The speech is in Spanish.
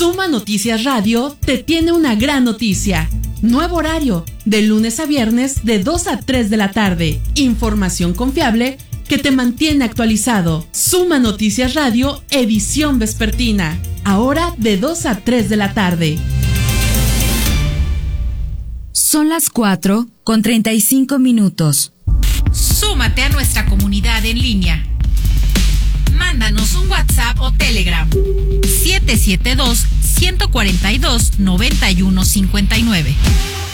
Suma Noticias Radio te tiene una gran noticia. Nuevo horario, de lunes a viernes de 2 a 3 de la tarde. Información confiable que te mantiene actualizado. Suma Noticias Radio, edición vespertina. Ahora de 2 a 3 de la tarde. Son las 4:35. Súmate a nuestra comunidad en línea. Mándanos un WhatsApp o Telegram 772-142-9159.